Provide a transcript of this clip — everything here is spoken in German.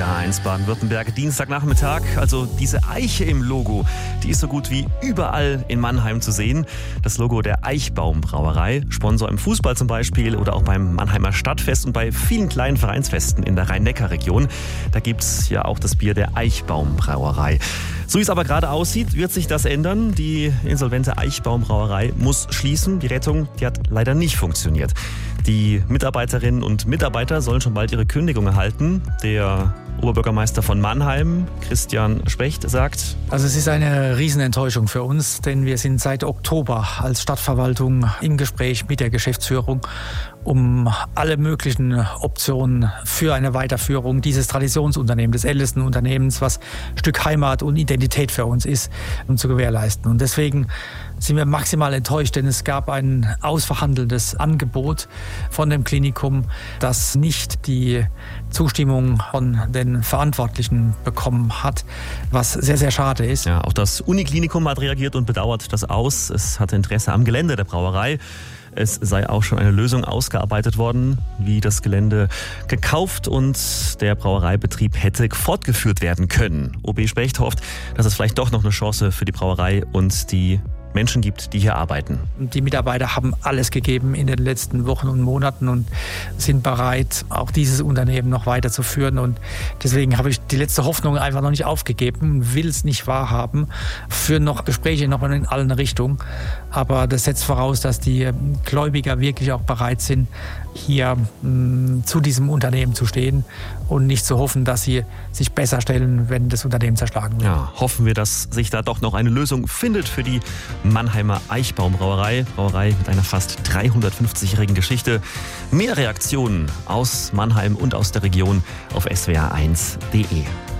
SWR1 Baden-Württemberg, Dienstagnachmittag. Also diese Eiche im Logo, die ist so gut wie überall in Mannheim zu sehen. Das Logo der Eichbaum-Brauerei, Sponsor im Fußball zum Beispiel oder auch beim Mannheimer Stadtfest und bei vielen kleinen Vereinsfesten in der Rhein-Neckar-Region. Da gibt's ja auch das Bier der Eichbaum-Brauerei. So wie es aber gerade aussieht, wird sich das ändern. Die insolvente Eichbaum-Brauerei muss schließen. Die Rettung, die hat leider nicht funktioniert. Die Mitarbeiterinnen und Mitarbeiter sollen schon bald ihre Kündigung erhalten. Der Oberbürgermeister von Mannheim, Christian Specht, sagt: Also es ist eine Riesenenttäuschung für uns, denn wir sind seit Oktober als Stadtverwaltung im Gespräch mit der Geschäftsführung, um alle möglichen Optionen für eine Weiterführung dieses Traditionsunternehmens, des ältesten Unternehmens, was ein Stück Heimat und Identität für uns ist, um zu gewährleisten. Und deswegen sind wir maximal enttäuscht, denn es gab ein ausverhandeltes Angebot von dem Klinikum, das nicht die Zustimmung von den Verantwortlichen bekommen hat, was sehr, sehr schade ist. Ja, auch das Uniklinikum hat reagiert und bedauert das aus. Es hatte Interesse am Gelände der Brauerei. Es sei auch schon eine Lösung ausgearbeitet worden, wie das Gelände gekauft und der Brauereibetrieb hätte fortgeführt werden können. OB Specht hofft, dass es vielleicht doch noch eine Chance für die Brauerei und die Menschen gibt, die hier arbeiten. Die Mitarbeiter haben alles gegeben in den letzten Wochen und Monaten und sind bereit, auch dieses Unternehmen noch weiterzuführen. Und deswegen habe ich die letzte Hoffnung einfach noch nicht aufgegeben, will es nicht wahrhaben, führen noch Gespräche noch in allen Richtungen. Aber das setzt voraus, dass die Gläubiger wirklich auch bereit sind, hier zu diesem Unternehmen zu stehen und nicht zu hoffen, dass sie sich besser stellen, wenn das Unternehmen zerschlagen wird. Ja, hoffen wir, dass sich da doch noch eine Lösung findet für die Mannheimer Eichbaum-Brauerei. Brauerei mit einer fast 350-jährigen Geschichte. Mehr Reaktionen aus Mannheim und aus der Region auf swr1.de.